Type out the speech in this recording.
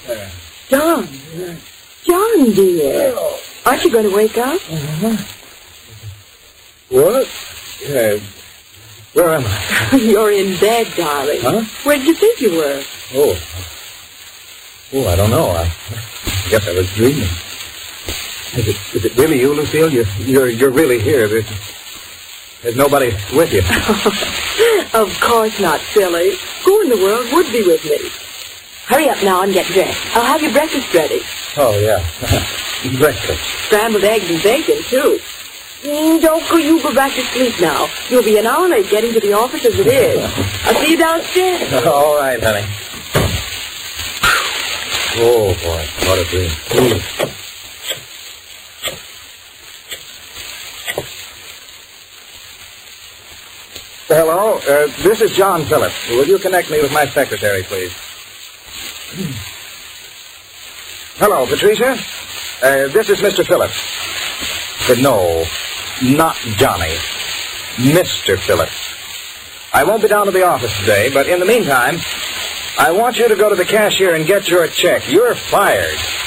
John. John, dear. Aren't you going to wake up? What? Where am I? You're in bed, darling. Huh? Where did you think you were? Oh, I don't know. I guess I was dreaming. Is it really you, Lucille? You're really here. There's nobody with you. Of course not, silly. Who in the world would be with me? Hurry up now and get dressed. I'll have your breakfast ready. Oh, yeah. Breakfast. Scrambled eggs and bacon, too. Don't you go back to sleep now. You'll be an hour late getting to the office as it is. I'll see you downstairs. All right, honey. Oh, boy, what a dream. Hello, this is John Phillips. Will you connect me with my secretary, please? Hello, Patricia. This is Mr. Phillips. No, not Johnny. Mr. Phillips. I won't be down to the office today, but in the meantime, I want you to go to the cashier and get your check. You're fired.